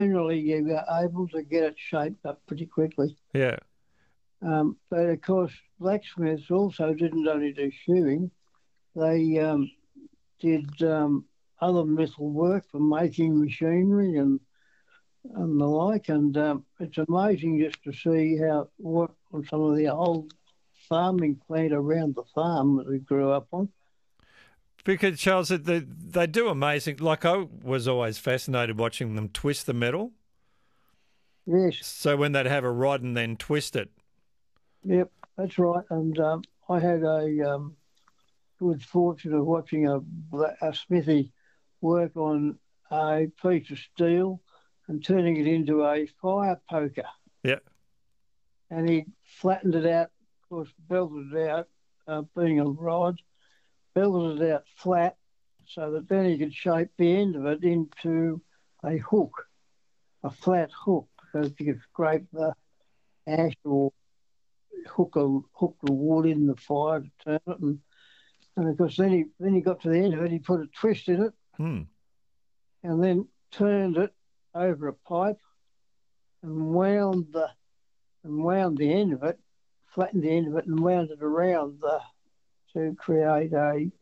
generally you're able to get it shaped up pretty quickly. Yeah. But of course, blacksmiths also didn't only do shoeing; they did other metal work for making machinery and the like. And it's amazing just to see how what on some of the old farming plant around the farm that we grew up on. Because, Charles, they do amazing. Like, I was always fascinated watching them twist the metal. Yes, So when they'd have a rod and then twist it. yep, that's right. And I had a good fortune of watching a smithy work on a piece of steel and turning it into a fire poker. Yeah. And he flattened it out, of course, belted it out, being a rod, belted it out flat so that then he could shape the end of it into a hook, a flat hook, because you could scrape the ash or hook the wood in the fire to turn it. And of course, then he got to the end of it, he put a twist in it Hmm. and then turned it over a pipe and wound the end of it, flattened the end of it, and wound it around to create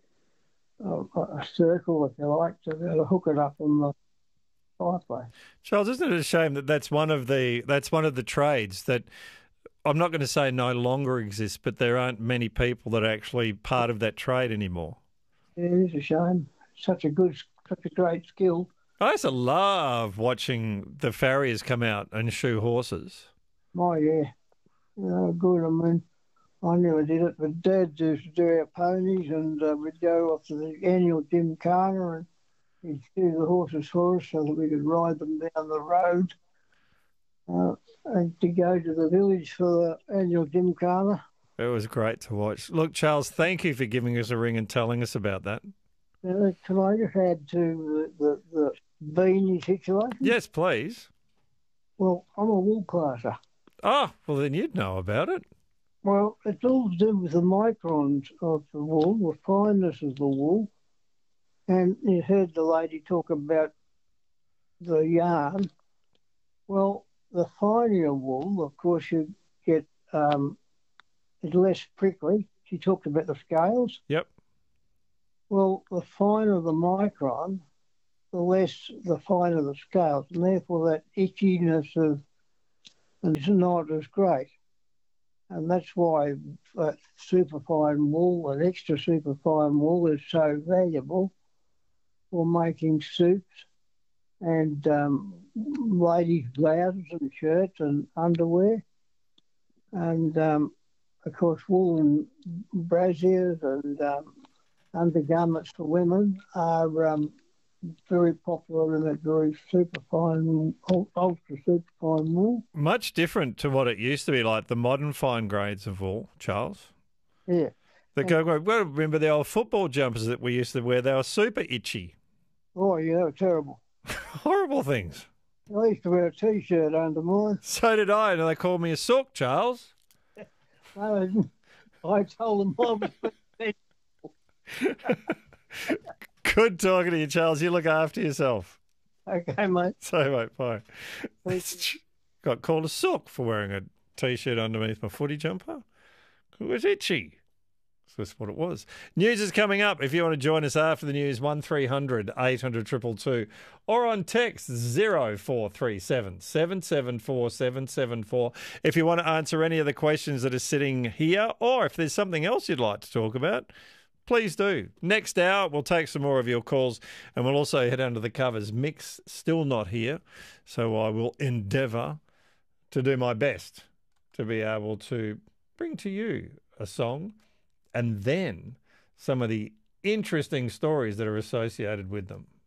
a circle, if you like, to be able to hook it up on the fireplace. Charles, isn't it a shame that that's one of the trades that I'm not going to say no longer exists, but there aren't many people that are actually part of that trade anymore. It is a shame. Such a great skill. I used to love watching the farriers come out and shoe horses. Oh yeah, good. I mean, I never did it, but Dad used to do our ponies, and we'd go off to the annual gymkhana, and he'd shoe the horses for us so that we could ride them down the road, and to go to the village for the annual gymkhana. It was great to watch. Look, Charles, thank you for giving us a ring and telling us about that. Can I just add to the beanie situation? Yes, please. Well, I'm a wool classer. Oh, well, then you'd know about it. Well, it's all to do with the microns of the wool, the fineness of the wool. And you heard the lady talk about the yarn. Well, the finer wool, of course, you get is less prickly. She talked about the scales. Yep. Well, the finer the micron, the finer the scales, and therefore that itchiness is not as great. And that's why superfine wool and extra superfine wool is so valuable for making suits and ladies' blouses and shirts and underwear. And, of course, wool brassieres and undergarments for women are very popular in that very superfine, ultra superfine wool. Much different to what it used to be like, the modern fine grades of wool, Charles. Yeah. Well, remember the old football jumpers that we used to wear? They were super itchy. Oh, yeah, terrible. Horrible things. I used to wear a T-shirt under mine. So did I, and they called me a sook, Charles. I told them I was Good talking to you, Charles. You look after yourself. okay, mate. So, mate, bye. Got called a sook for wearing a T-shirt underneath my footy jumper. It was itchy. So that's what it was. News is coming up. If you want to join us after the news, 1300 800 222 or on text 0437 774 774. If you want to answer any of the questions that are sitting here, or if there's something else you'd like to talk about, please do. Next hour, we'll take some more of your calls, and we'll also head under the covers. Mick's still not here, so I will endeavour to do my best to be able to bring to you a song and then some of the interesting stories that are associated with them.